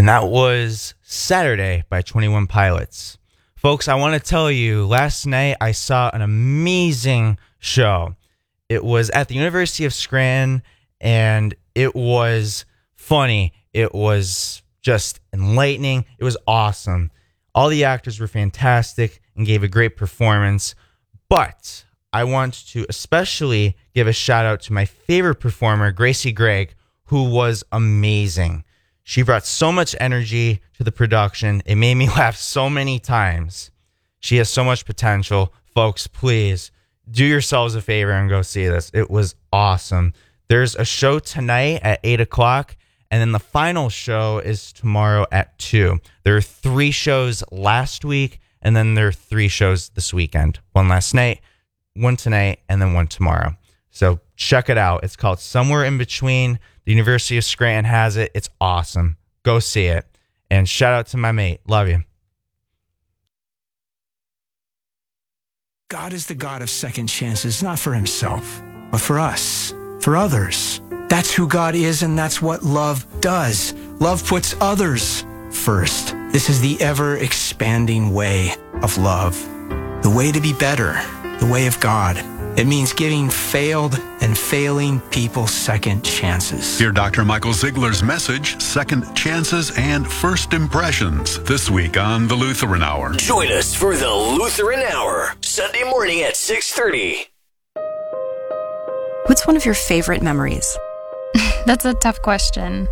And that was Saturday by 21 Pilots. Folks, I want to tell you, last night I saw an amazing show. It was at the University of Scranton, and it was funny. It was just enlightening. It was awesome. All the actors were fantastic and gave a great performance. But I want to especially give a shout out to my favorite performer, Gracie Gregg, who was amazing. She brought so much energy to the production. It made me laugh so many times. She has so much potential. Folks, please do yourselves a favor and go see this. It was awesome. There's a show tonight at 8 o'clock, and then the final show is tomorrow at 2. There are 3 shows last week, and then there are 3 shows this weekend. One last night, one tonight, and then one tomorrow. So check it out. It's called Somewhere in Between. The University of Scranton has it. It's awesome. Go see it. And shout out to my mate. Love you. God is the God of second chances, not for himself, but for us, for others. That's who God is, and that's what love does. Love puts others first. This is the ever-expanding way of love. The way to be better, the way of God. It means giving failed and failing people second chances. Hear Dr. Michael Ziegler's message, Second Chances and First Impressions, this week on The Lutheran Hour. Join us for The Lutheran Hour, Sunday morning at 6:30. What's one of your favorite memories? That's a tough question.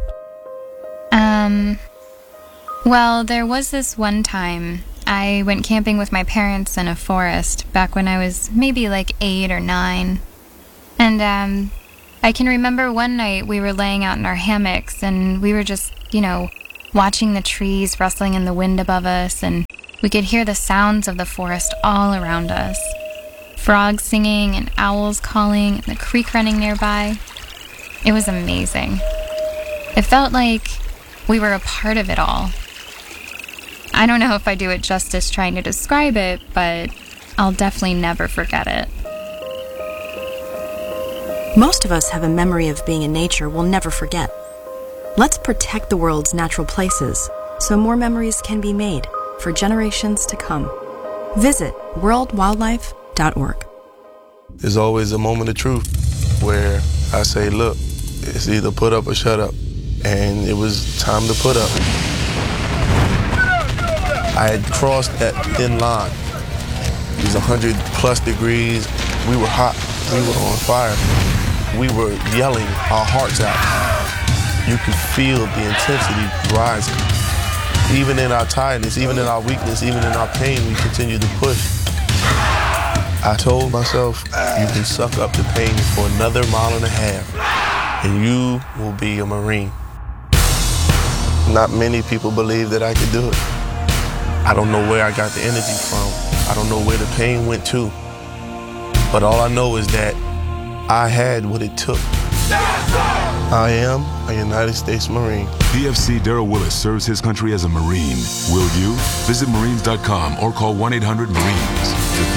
Well, there was this one time I went camping with my parents in a forest back when I was maybe like 8 or 9. And I can remember one night we were laying out in our hammocks and we were just, watching the trees rustling in the wind above us, and we could hear the sounds of the forest all around us. Frogs singing and owls calling and the creek running nearby. It was amazing. It felt like we were a part of it all. I don't know if I do it justice trying to describe it, but I'll definitely never forget it. Most of us have a memory of being in nature we'll never forget. Let's protect the world's natural places so more memories can be made for generations to come. Visit worldwildlife.org. There's always a moment of truth where I say, look, it's either put up or shut up. And it was time to put up. I had crossed that thin line. It was 100 plus degrees. We were hot. We were on fire. We were yelling our hearts out. You could feel the intensity rising. Even in our tiredness, even in our weakness, even in our pain, we continued to push. I told myself, you can suck up the pain for another mile and a half, and you will be a Marine. Not many people believe that I could do it. I don't know where I got the energy from. I don't know where the pain went to. But all I know is that I had what it took. I am a United States Marine. PFC Darrell Willis serves his country as a Marine. Will you? Visit Marines.com or call 1-800-MARINES.